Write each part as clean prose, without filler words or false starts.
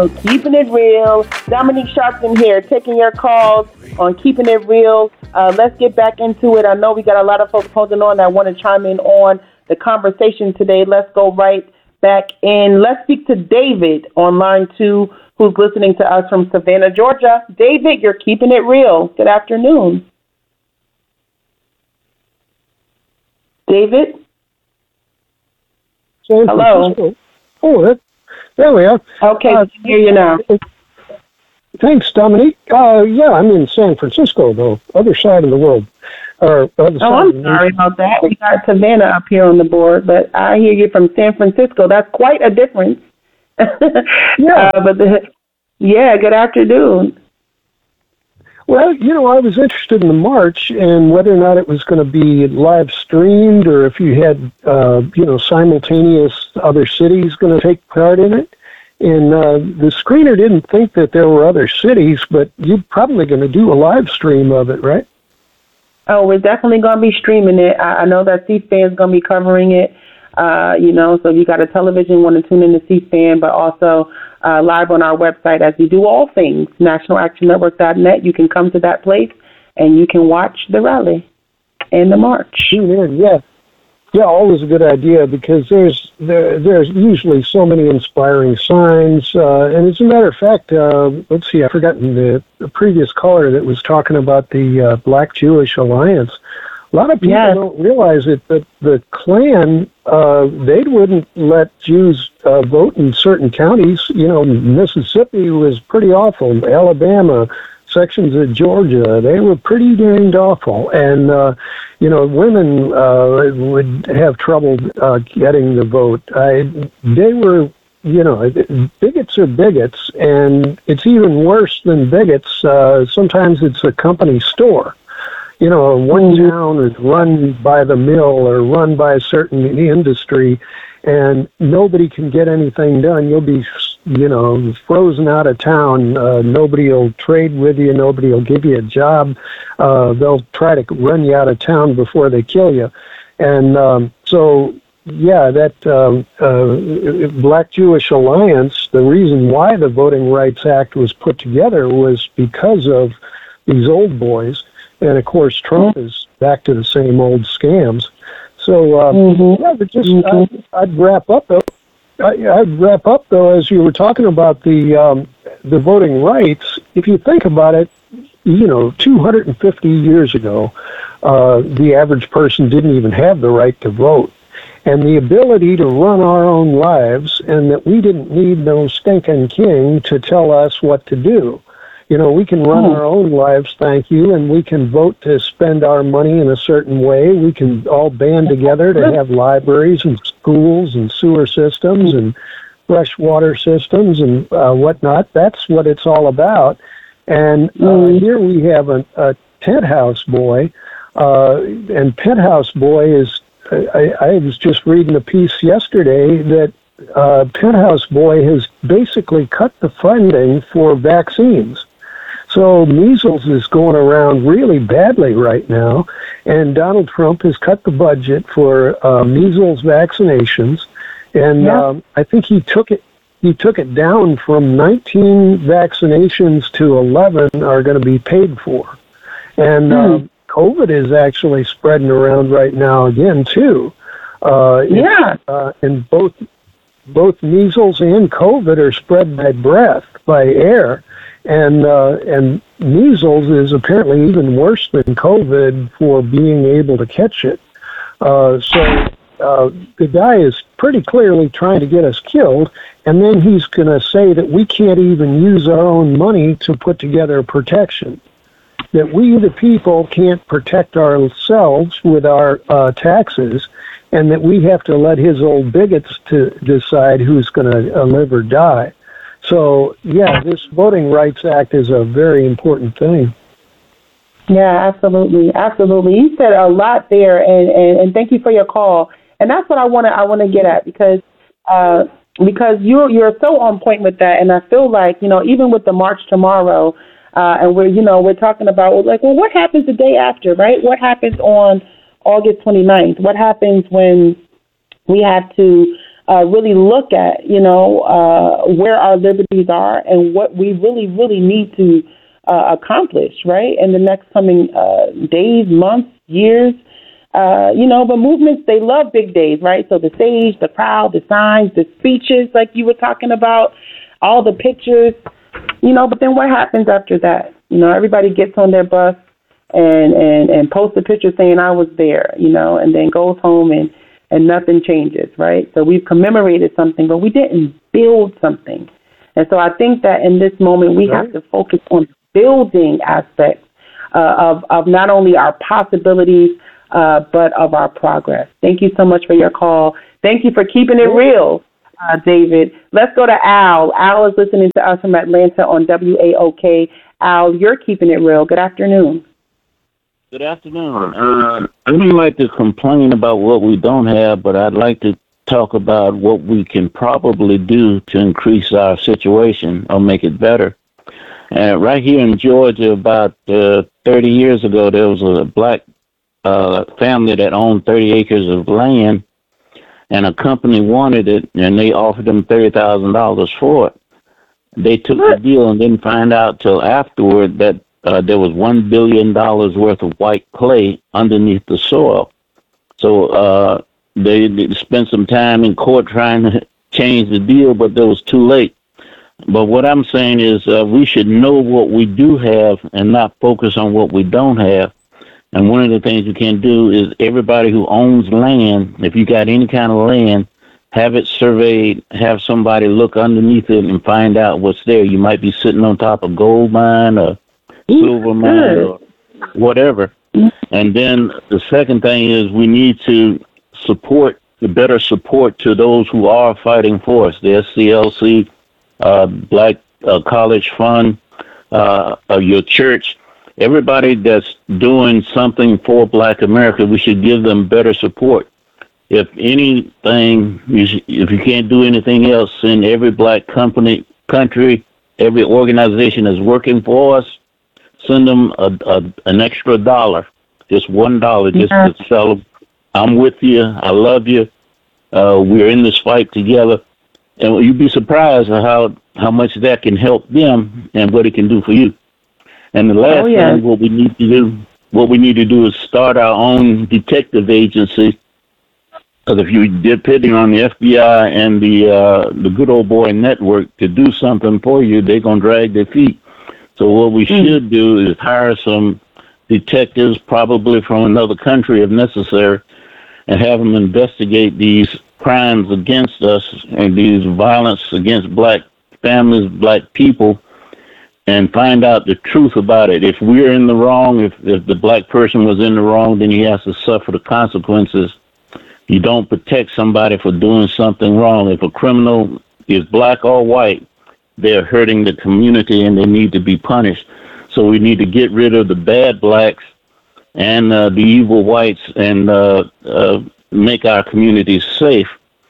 afternoon. Keeping it real. Dominique Sharpton here, taking your calls on Keeping It Real. Let's get back into it. I know we got a lot of folks holding on that want to chime in on the conversation today. Let's go right back in. Let's speak to David on line 2, who's listening to us from Savannah, Georgia. David, you're Keeping It Real. Good afternoon. David? Hello. Oh, there we are. Okay, I can hear you now. Thanks, Dominique. Yeah, I'm in San Francisco, though, other side of the world. I'm sorry about that. We got Savannah up here on the board, but I hear you from San Francisco. That's quite a difference. Yeah. Good afternoon. Well, I was interested in the march and whether or not it was going to be live streamed or if you had, simultaneous other cities going to take part in it. And the screener didn't think that there were other cities, but you're probably going to do a live stream of it, right? Oh, we're definitely going to be streaming it. I know that C-SPAN is going to be covering it, so if you got a television, want to tune in to C-SPAN, but also live on our website as we do all things, nationalactionnetwork.net. You can come to that place and you can watch the rally and the march. Yeah, always a good idea because there's usually so many inspiring signs. And as a matter of fact, let's see, I've forgotten the previous caller that was talking about the Black Jewish Alliance. A lot of people don't realize it, but the Klan, they wouldn't let Jews vote in certain counties. Mississippi was pretty awful. Alabama, sections of Georgia, they were pretty danged awful. And, women would have trouble getting the vote. They were, bigots are bigots, and it's even worse than bigots. Sometimes it's a company store. One town is run by the mill or run by a certain industry, and nobody can get anything done. You'll be, frozen out of town. Nobody will trade with you. Nobody will give you a job. They'll try to run you out of town before they kill you. And that Black Jewish Alliance, the reason why the Voting Rights Act was put together was because of these old boys. And, of course, Trump is back to the same old scams. So, I'd wrap up, though. As you were talking about the voting rights. If you think about it, 250 years ago, the average person didn't even have the right to vote. And the ability to run our own lives, and that we didn't need no stinking king to tell us what to do. We can run our own lives, thank you, and we can vote to spend our money in a certain way. We can all band together to have libraries and schools and sewer systems and fresh water systems and whatnot. That's what it's all about. And here we have a Penthouse Boy, and Penthouse Boy is, I was just reading a piece yesterday that Penthouse Boy has basically cut the funding for vaccines. So measles is going around really badly right now, and Donald Trump has cut the budget for measles vaccinations, and I think he took it down from 19 vaccinations to 11 are going to be paid for, and COVID is actually spreading around right now again too. And both measles and COVID are spread by breath, by air. And measles is apparently even worse than COVID for being able to catch it. The guy is pretty clearly trying to get us killed, and then he's going to say that we can't even use our own money to put together protection, that we, the people, can't protect ourselves with our taxes, and that we have to let his old bigots to decide who's going to live or die. So, this Voting Rights Act is a very important thing. Yeah, absolutely. Absolutely. You said a lot there, and thank you for your call. And that's what I want to get at because you're so on point with that. And I feel like, even with the march tomorrow, and we're talking about what happens the day after, right? What happens on August 29th? What happens when we have to really look at, where our liberties are and what we really, really need to accomplish, right, in the next coming days, months, years. But movements, they love big days, right? So the stage, the crowd, the signs, the speeches, like you were talking about, all the pictures, but then what happens after that? Everybody gets on their bus and posts a picture saying I was there, and then goes home and nothing changes, right? So we've commemorated something, but we didn't build something. And so I think that in this moment we have to focus on building aspects of not only our possibilities, but of our progress. Thank you so much for your call. Thank you for keeping it real, David. Let's go to Al. Al is listening to us from Atlanta on WAOK. Al, you're keeping it real. Good afternoon. Good afternoon. I don't like to complain about what we don't have, but I'd like to talk about what we can probably do to increase our situation or make it better. Right here in Georgia, about 30 years ago, there was a black family that owned 30 acres of land, and a company wanted it, and they offered them $30,000 for it. They took the deal and didn't find out till afterward that there was $1 billion worth of white clay underneath the soil. So they spent some time in court trying to change the deal, but it was too late. But what I'm saying is we should know what we do have and not focus on what we don't have. And one of the things you can do is everybody who owns land, if you got any kind of land, have it surveyed, have somebody look underneath it and find out what's there. You might be sitting on top of gold mine or silver mine or whatever. And then the second thing is we need to support, the better support to those who are fighting for us, the SCLC, Black College Fund, your church. Everybody that's doing something for Black America, we should give them better support. If anything, if you can't do anything else, send every Black country, every organization that's working for us, send them an extra $1, just $1, just to tell them, I'm with you, I love you, we're in this fight together. And you'd be surprised at how much that can help them and what it can do for you. And the last thing, what we need to do is start our own detective agency. Because if you're depending on the FBI and the good old boy network to do something for you, they're gonna drag their feet. So what we should do is hire some detectives, probably from another country if necessary, and have them investigate these crimes against us and these violence against Black families, Black people, and find out the truth about it. If we're in the wrong, if the Black person was in the wrong, then he has to suffer the consequences. You don't protect somebody for doing something wrong. If a criminal is Black or white, they're hurting the community and they need to be punished. So we need to get rid of the bad Blacks and the evil whites and make our communities safe.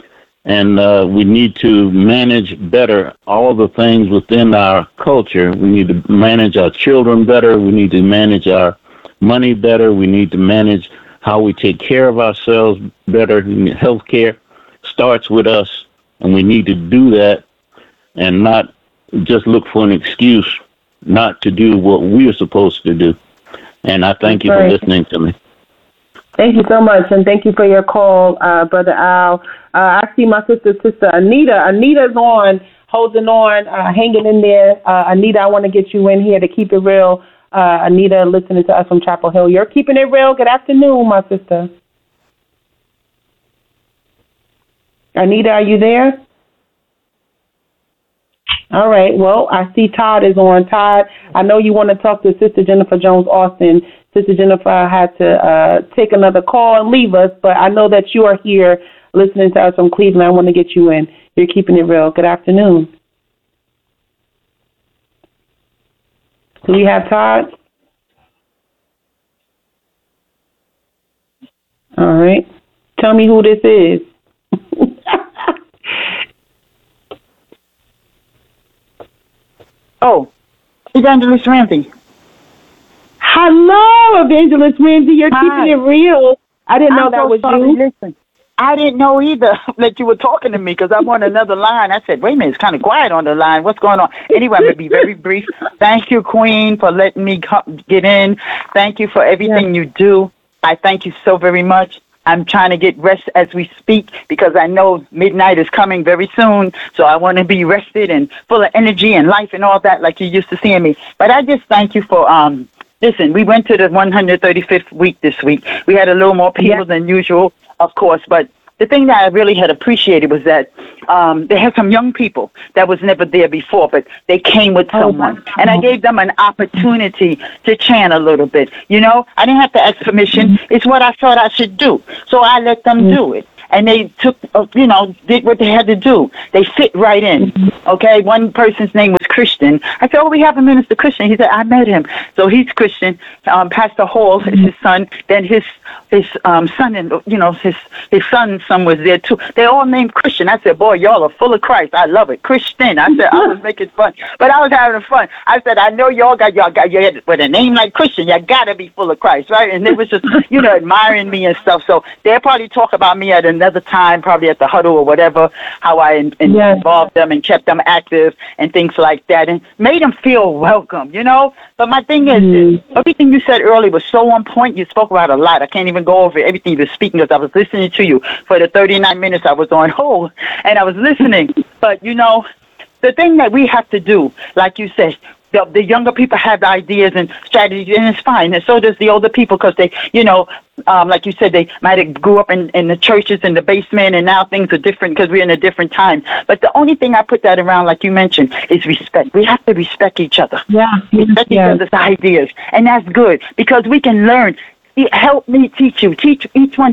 And we need to manage better all the things within our culture. We need to manage our children better. We need to manage our money better. We need to manage how we take care of ourselves better. Healthcare starts with us, and we need to do that and not just look for an excuse not to do what we are supposed to do. And I thank you for listening to me. Thank you so much, and thank you for your call, Brother Al. I see my sister Anita. Anita's on, holding on, hanging in there. Anita, I want to get you in here to keep it real. Anita, listening to us from Chapel Hill. You're keeping it real. Good afternoon, my sister. Anita, are you there? All right. Well, I see Todd is on. Todd, I know you want to talk to Sister Jennifer Jones-Austin. Sister Jennifer had to take another call and leave us, but I know that you are here listening to us from Cleveland. I want to get you in. You're keeping it real. Good afternoon. Do we have Todd? All right. Tell me who this is. Oh, Evangelist Ramsey. Hello, Evangelist Ramsey. You're keeping it real. I didn't know that was you. Listen, I didn't know either that you were talking to me because I'm on another line. I said, wait a minute, it's kind of quiet on the line. What's going on? Anyway, I'm going to be very brief. Thank you, Queen, for letting me get in. Thank you for everything you do. I thank you so very much. I'm trying to get rest as we speak because I know midnight is coming very soon. So I want to be rested and full of energy and life and all that like you used to seeing me. But I just thank you for, listen, we went to the 135th week this week. We had a little more people than usual, of course, but the thing that I really had appreciated was that they had some young people that was never there before, but they came with someone. And I gave them an opportunity to chant a little bit. You know, I didn't have to ask permission. It's what I thought I should do. So I let them do it. And they took, did what they had to do. They fit right in. Okay, one person's name was Christian. I said, we have a minister Christian. He said, I met him. So he's Christian. Pastor Hall is his son. Then his son and his son's son was there too. They all named Christian. I said, boy, y'all are full of Christ. I love it. Christian. I said, I was making fun, but I was having fun. I said, I know y'all got with a name like Christian, you gotta be full of Christ, right? And they was just admiring me and stuff. So they'll probably talk about me at another time, probably at the huddle or whatever, how I involved them and kept them active and things like that, and made them feel welcome, But my thing is, everything you said earlier was so on point. You spoke about a lot. I can't even go over everything you were speaking because I was listening to you for the 39 minutes I was on hold, and I was listening. But, the thing that we have to do, like you said, the younger people have ideas and strategies, and it's fine. And so does the older people because they, like you said, they might have grew up in the churches in the basement, and now things are different because we're in a different time. But the only thing I put that around, like you mentioned, is respect. We have to respect each other. Respect each other's ideas. And that's good because we can learn. Help me teach you. Teach one.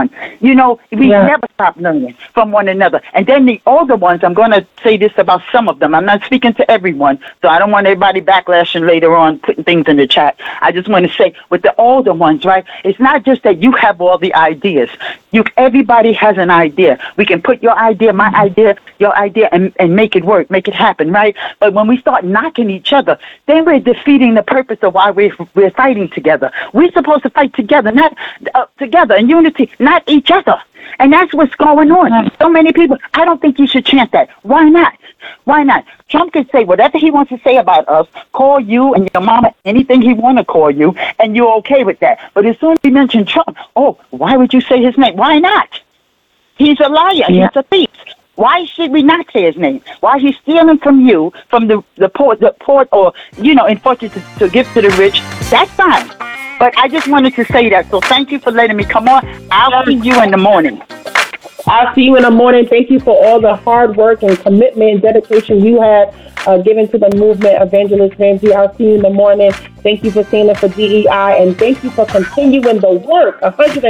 We never stop learning from one another. And then the older ones, I'm going to say this about some of them. I'm not speaking to everyone, so I don't want everybody backlashing later on, putting things in the chat. I just want to say with the older ones, right, it's not just that you have all the ideas. Everybody has an idea. We can put your idea, my idea, your idea, and make it work, make it happen, right? But when we start knocking each other, then we're defeating the purpose of why we're fighting together. We're supposed to fight together, not together in unity, not each other. And that's what's going on. So many people, I don't think you should chant that. Why not? Why not? Trump can say whatever he wants to say about us, call you and your mama anything he want to call you, and you're okay with that. But as soon as he mentioned Trump, why would you say his name? Why not? He's a liar. He's a thief. Why should we not say his name? Why he's stealing from you, from the poor, or, in fortune to give to the rich? That's fine. But I just wanted to say that. So thank you for letting me come on. I'll see you in the morning. I'll see you in the morning. Thank you for all the hard work and commitment and dedication you have given to the movement, Evangelist Ramsey. I'll see you in the morning. Thank you for standing for DEI, and thank you for continuing the work,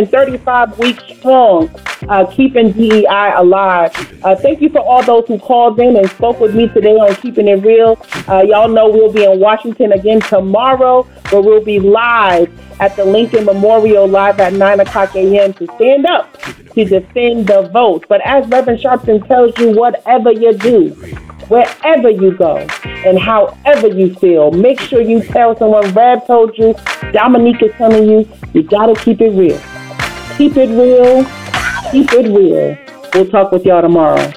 135 weeks strong, keeping DEI alive. Thank you for all those who called in and spoke with me today on Keeping It Real. Y'all know we'll be in Washington again tomorrow, where we'll be live at the Lincoln Memorial live at 9 o'clock a.m. to stand up to defend the votes. But as Reverend Sharpton tells you, whatever you do, wherever you go, and however you feel, make sure you tell someone. Rev told you, Dominique is telling you, you got to keep it real. Keep it real. Keep it real. We'll talk with y'all tomorrow.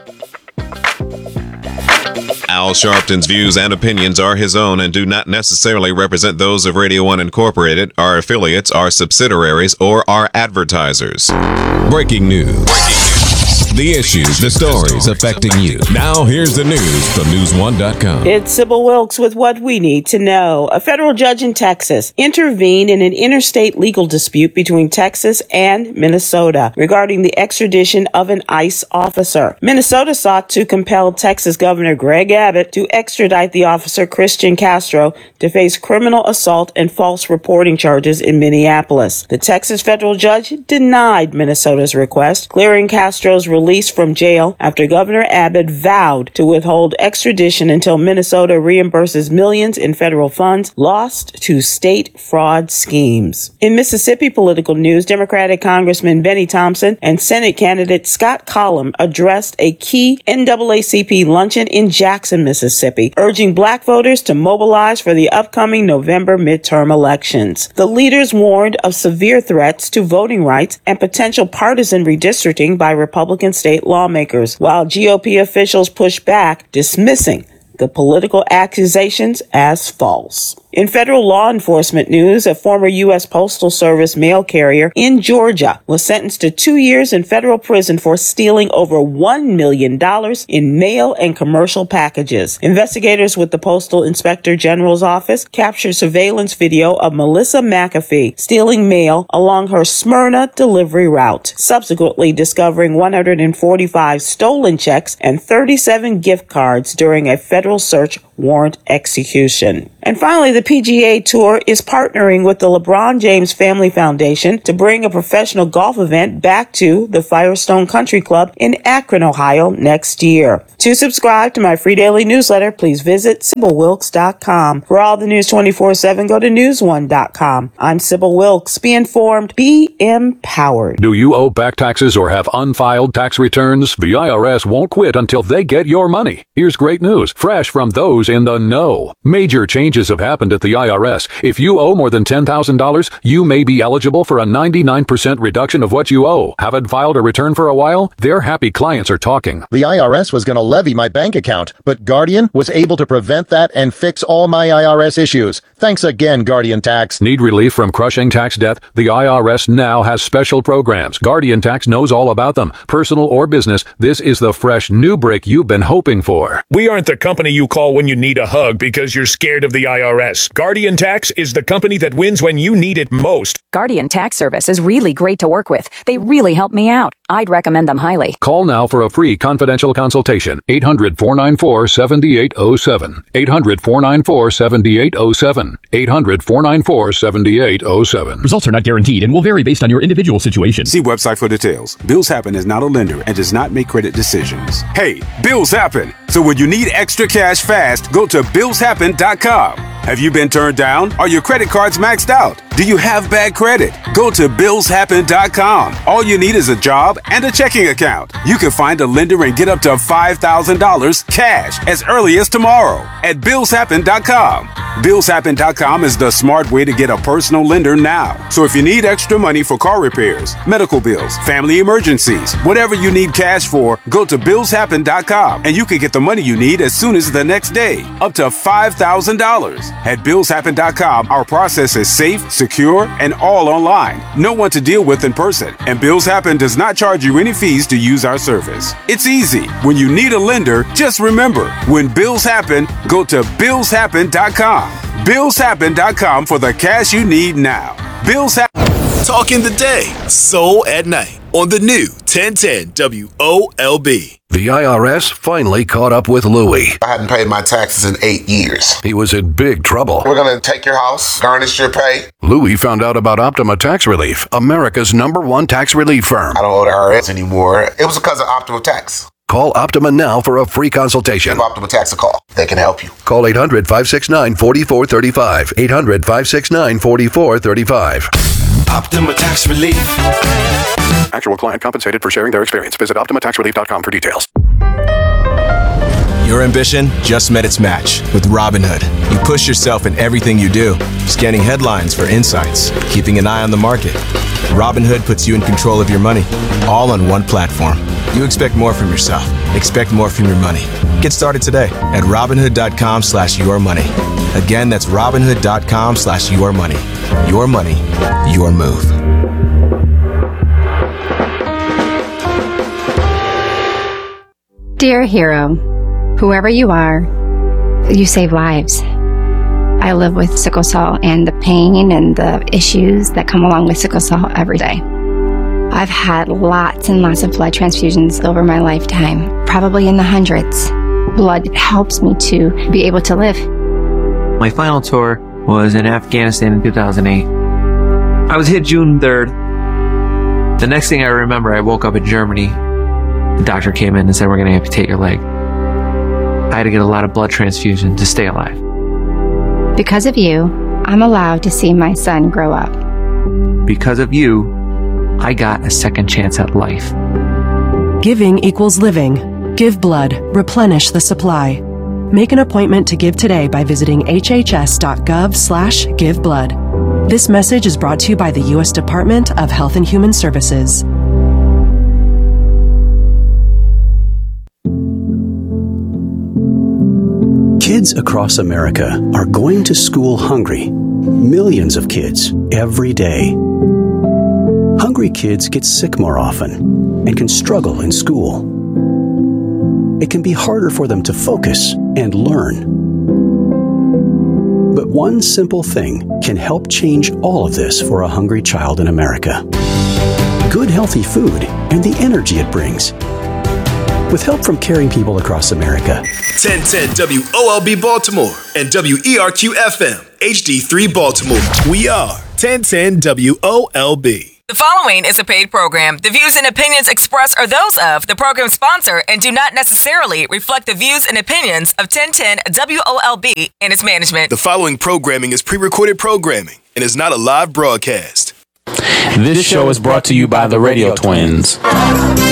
Al Sharpton's views and opinions are his own and do not necessarily represent those of Radio 1 Incorporated, our affiliates, our subsidiaries, or our advertisers. Breaking news. The issues, the stories affecting you. Now here's the news from News1.com. It's Sybil Wilkes with what we need to know. A federal judge in Texas intervened in an interstate legal dispute between Texas and Minnesota regarding the extradition of an ICE officer. Minnesota sought to compel Texas Governor Greg Abbott to extradite the officer Christian Castro to face criminal assault and false reporting charges in Minneapolis. The Texas federal judge denied Minnesota's request, clearing Castro's was released from jail after Governor Abbott vowed to withhold extradition until Minnesota reimburses millions in federal funds lost to state fraud schemes. In Mississippi political news, Democratic Congressman Benny Thompson and Senate candidate Scott Collum addressed a key NAACP luncheon in Jackson, Mississippi, urging black voters to mobilize for the upcoming November midterm elections. The leaders warned of severe threats to voting rights and potential partisan redistricting by Republican state lawmakers, while GOP officials pushed back, dismissing the political accusations as false. In federal law enforcement news, a former U.S. Postal Service mail carrier in Georgia was sentenced to 2 years in federal prison for stealing over $1 million in mail and commercial packages. Investigators with the Postal Inspector General's office captured surveillance video of Melissa McAfee stealing mail along her Smyrna delivery route, subsequently discovering 145 stolen checks and 37 gift cards during a federal search warrant execution. And finally, the PGA Tour is partnering with the LeBron James Family Foundation to bring a professional golf event back to the Firestone Country Club in Akron, Ohio next year. To subscribe to my free daily newsletter, please visit SybylWilkes.com. For all the news 24/7, go to newsone.com. I'm Sybil Wilkes. Be informed, be empowered. Do you owe back taxes or have unfiled tax returns? The IRS won't quit until they get your money. Here's great news, fresh from those in the know. Major changes have happened at the IRS. If you owe more than $10,000, you may be eligible for a 99% reduction of what you owe. Haven't filed a return for a while? Their happy clients are talking. The IRS was going to levy my bank account, but Guardian was able to prevent that and fix all my IRS issues. Thanks again, Guardian Tax. Need relief from crushing tax debt? The IRS now has special programs. Guardian Tax knows all about them. Personal or business, this is the fresh new break you've been hoping for. We aren't the company you call when you need a hug because you're scared of the IRS. Guardian Tax is the company that wins when you need it most. Guardian Tax Service is really great to work with. They really help me out. I'd recommend them highly. Call now for a free confidential consultation. 800-494-7807. 800-494-7807. 800-494-7807. Results are not guaranteed and will vary based on your individual situation. See website for details. Bills Happen is not a lender and does not make credit decisions. Hey, bills happen. So when you need extra cash fast, go to BillsHappen.com. Have you been turned down? Are your credit cards maxed out? Do you have bad credit? Go to BillsHappen.com. All you need is a job and a checking account. You can find a lender and get up to $5,000 cash as early as tomorrow at BillsHappen.com. BillsHappen.com is the smart way to get a personal lender now. So if you need extra money for car repairs, medical bills, family emergencies, whatever you need cash for, go to BillsHappen.com and you can get the money you need as soon as the next day, up to $5,000. At BillsHappen.com, our process is safe, secure, and all online. No one to deal with in person. And Bills Happen does not charge you any fees to use our service. It's easy. When you need a lender, just remember, when bills happen, go to BillsHappen.com. BillsHappen.com for the cash you need now. Bills Happen. Talking the day, soul at night on the new 1010 WOLB. The IRS finally caught up with Louie. I hadn't paid my taxes in 8 years. He was in big trouble. We're going to take your house, garnish your pay. Louie found out about Optima Tax Relief, America's #1 tax relief firm. I don't owe the IRS anymore. It was because of Optima Tax. Call Optima now for a free consultation. Give Optima Tax a call. They can help you. Call 800-569-4435. 800-569-4435. Optima Tax Relief. Actual client compensated for sharing their experience. Visit OptimaTaxRelief.com for details. Your ambition just met its match with Robinhood. You push yourself in everything you do, scanning headlines for insights, keeping an eye on the market. Robinhood puts you in control of your money, all on one platform. You expect more from yourself. Expect more from your money. Get started today at Robinhood.com/yourmoney. Again, that's Robinhood.com/yourmoney. Your money, your move. Dear hero, whoever you are, you save lives. I live with sickle cell and the pain and the issues that come along with sickle cell every day. I've had lots and lots of blood transfusions over my lifetime, probably in the hundreds. Blood helps me to be able to live. My final tour was in Afghanistan in 2008. I was hit June 3rd. The next thing I remember, I woke up in Germany The doctor came in and said, we're going to amputate your leg. I had to get a lot of blood transfusion to stay alive. Because of you, I'm allowed to see my son grow up. Because of you, I got a second chance at life. Giving equals living. Give blood. Replenish the supply. Make an appointment to give today by visiting hhs.gov/giveblood. This message is brought to you by the U.S. Department of Health and Human Services. Kids across America are going to school hungry. Millions of kids every day. Hungry kids get sick more often and can struggle in school. It can be harder for them to focus and learn. But one simple thing can help change all of this for a hungry child in America. Good healthy food and the energy it brings. With help from caring people across America. 1010 WOLB Baltimore and WERQ-FM HD3 Baltimore. We are 1010 WOLB. The following is a paid program. The views and opinions expressed are those of the program sponsor and do not necessarily reflect the views and opinions of 1010 WOLB and its management. The following programming is pre-recorded programming and is not a live broadcast. This show is brought to you by the Radio Twins.